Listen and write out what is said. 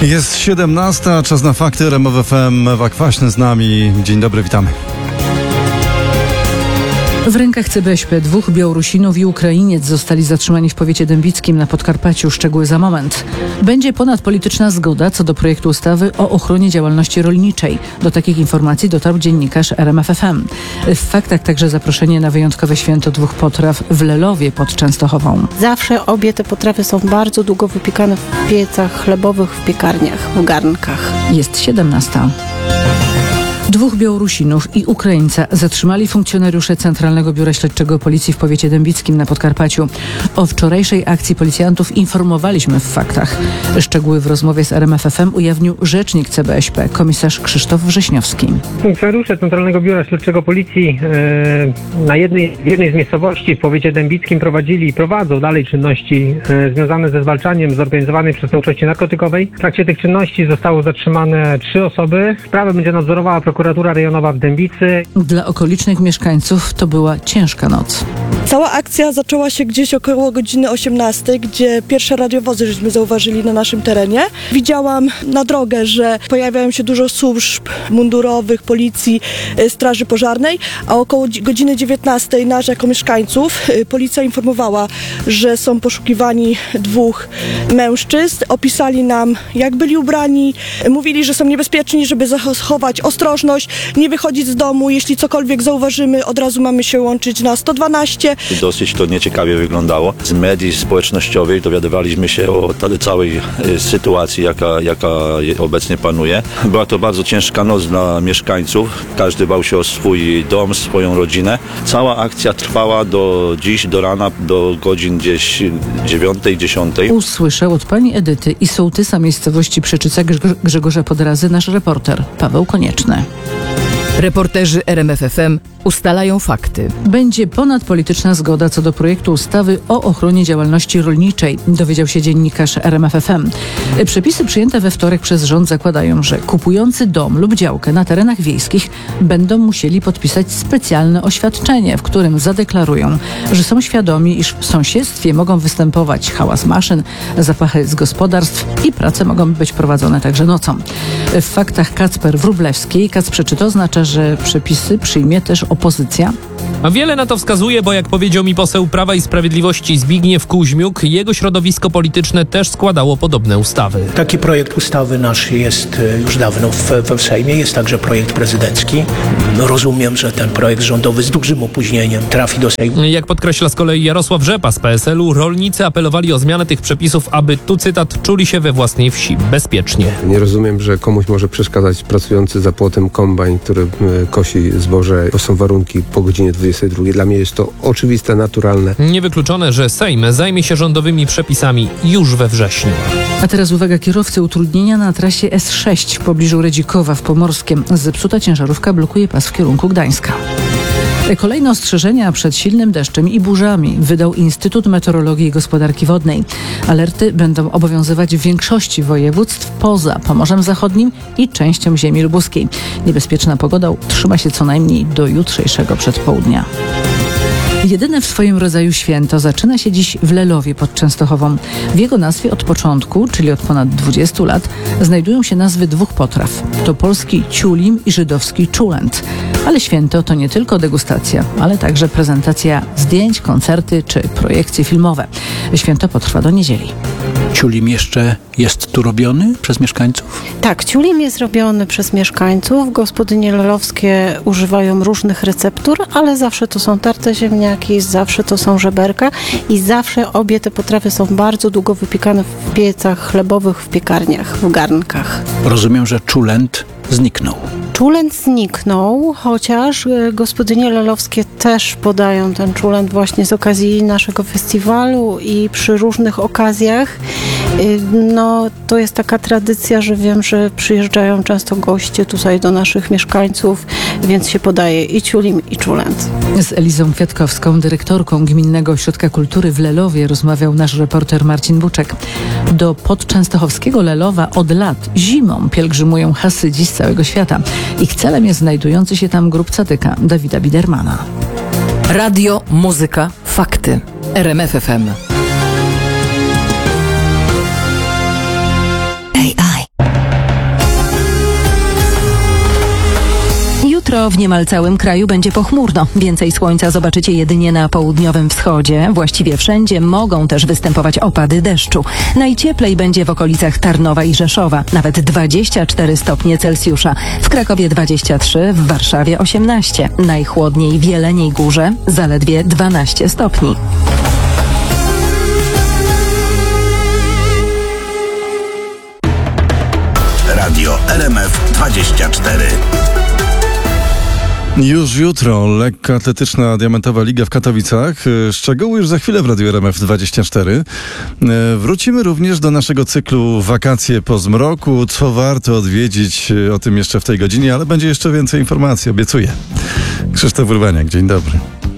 Jest 17, czas na fakty. RMF FM, Ewa Kwaśny z nami. Dzień dobry, witamy. W rękach CBŚP 2 Białorusinów i Ukrainiec zostali zatrzymani w powiecie dębickim na Podkarpaciu. Szczegóły za moment. Będzie ponadpolityczna zgoda co do projektu ustawy o ochronie działalności rolniczej. Do takich informacji dotarł dziennikarz RMF FM. W faktach także zaproszenie na wyjątkowe święto 2 potraw w Lelowie pod Częstochową. Zawsze obie te potrawy są bardzo długo wypiekane w piecach chlebowych, w piekarniach, w garnkach. Jest 17. 2 Białorusinów i Ukraińca zatrzymali funkcjonariusze Centralnego Biura Śledczego Policji w powiecie dębickim na Podkarpaciu. O wczorajszej akcji policjantów informowaliśmy w faktach. Szczegóły w rozmowie z RMF FM ujawnił rzecznik CBŚP, komisarz Krzysztof Wrześniowski. Funkcjonariusze Centralnego Biura Śledczego Policji w jednej z miejscowości w powiecie dębickim prowadzą dalej czynności związane ze zwalczaniem zorganizowanej przestępczości narkotykowej. W trakcie tych czynności zostało zatrzymane 3 osoby. Sprawę będzie nadzorowała prokuratura rejonowa w Dębicy. Dla okolicznych mieszkańców to była ciężka noc. Cała akcja zaczęła się gdzieś około godziny 18, gdzie pierwsze radiowozy żeśmy zauważyli na naszym terenie. Widziałam na drogę, że pojawiają się dużo służb mundurowych, policji, straży pożarnej, a około godziny 19 nas jako mieszkańców policja informowała, że są poszukiwani 2 mężczyzn. Opisali nam, jak byli ubrani, mówili, że są niebezpieczni, żeby zachować ostrożność, nie wychodzić z domu. Jeśli cokolwiek zauważymy, od razu mamy się łączyć na 112. Dosyć to nieciekawie wyglądało. Z mediów społecznościowych dowiadywaliśmy się o całej sytuacji, jaka obecnie panuje. Była to bardzo ciężka noc dla mieszkańców. Każdy bał się o swój dom, swoją rodzinę. Cała akcja trwała do dziś, do rana, do godzin gdzieś 9-10. Usłyszał od pani Edyty i sołtysa miejscowości Przeczyca Grzegorza Podrazy nasz reporter Paweł Konieczny. Reporterzy RMF FM ustalają fakty. Będzie ponadpolityczna zgoda co do projektu ustawy o ochronie działalności rolniczej, dowiedział się dziennikarz RMF FM. Przepisy przyjęte we wtorek przez rząd zakładają, że kupujący dom lub działkę na terenach wiejskich będą musieli podpisać specjalne oświadczenie, w którym zadeklarują, że są świadomi, iż w sąsiedztwie mogą występować hałas maszyn, zapachy z gospodarstw i prace mogą być prowadzone także nocą. W faktach Kacper Wróblewski. Kacprze, czy to oznacza, że przepisy przyjmie też opozycja? A wiele na to wskazuje, bo jak powiedział mi poseł Prawa i Sprawiedliwości Zbigniew Kuźmiuk, jego środowisko polityczne też składało podobne ustawy. Taki projekt ustawy nasz jest już dawno w Sejmie, jest także projekt prezydencki. Rozumiem, że ten projekt rządowy z dużym opóźnieniem trafi do Sejmu. Jak podkreśla z kolei Jarosław Rzepa z PSL-u, rolnicy apelowali o zmianę tych przepisów, aby, tu cytat, czuli się we własnej wsi bezpiecznie. Nie rozumiem, że komuś może przeszkadzać pracujący za płotem kombajn, który kosi zboże. To są warunki po godzinie 22. Dla mnie jest to oczywiste, naturalne. Niewykluczone, że Sejm zajmie się rządowymi przepisami już we wrześniu. A teraz uwaga, kierowcy, utrudnienia na trasie S6 w pobliżu Redzikowa w Pomorskiem. Zepsuta ciężarówka blokuje pas w kierunku Gdańska. Kolejne ostrzeżenia przed silnym deszczem i burzami wydał Instytut Meteorologii i Gospodarki Wodnej. Alerty będą obowiązywać w większości województw poza Pomorzem Zachodnim i częścią ziemi lubuskiej. Niebezpieczna pogoda trzyma się co najmniej do jutrzejszego przedpołudnia. Jedyne w swoim rodzaju święto zaczyna się dziś w Lelowie pod Częstochową. W jego nazwie od początku, czyli od ponad 20 lat, znajdują się nazwy 2 potraw. To polski ciulim i żydowski czulent. Ale święto to nie tylko degustacja, ale także prezentacja zdjęć, koncerty czy projekcje filmowe. Święto potrwa do niedzieli. Ciulim jeszcze jest tu robiony przez mieszkańców? Tak, ciulim jest robiony przez mieszkańców. Gospodynie lelowskie używają różnych receptur, ale zawsze to są tarte ziemniaki, zawsze to są żeberka i zawsze obie te potrawy są bardzo długo wypiekane w piecach chlebowych, w piekarniach, w garnkach. Rozumiem, że czulent zniknął. Czulent zniknął, chociaż gospodynie lelowskie też podają ten czulent właśnie z okazji naszego festiwalu i przy różnych okazjach. No, to jest taka tradycja, że wiem, że przyjeżdżają często goście tutaj do naszych mieszkańców, więc się podaje i ciulim, i czulent. Z Elizą Kwiatkowską, dyrektorką Gminnego Ośrodka Kultury w Lelowie, rozmawiał nasz reporter Marcin Buczek. Do podczęstochowskiego Lelowa od lat zimą pielgrzymują hasydzi z całego świata. Ich celem jest znajdujący się tam grób catyka Dawida Bidermana. Radio, muzyka, fakty. RMF FM. AI. Jutro w niemal całym kraju będzie pochmurno. Więcej słońca zobaczycie jedynie na południowym wschodzie. Właściwie wszędzie mogą też występować opady deszczu. Najcieplej będzie w okolicach Tarnowa i Rzeszowa. Nawet 24 stopnie Celsjusza. W Krakowie 23, w Warszawie 18. Najchłodniej w Jeleniej Górze zaledwie 12 stopni. Radio RMF24. Już jutro lekkoatletyczna Diamentowa Liga w Katowicach. Szczegóły już za chwilę w Radiu RMF24. Wrócimy również do naszego cyklu Wakacje po zmroku. Co warto odwiedzić, o tym jeszcze w tej godzinie, ale będzie jeszcze więcej informacji, obiecuję. Krzysztof Urbaniak, dzień dobry.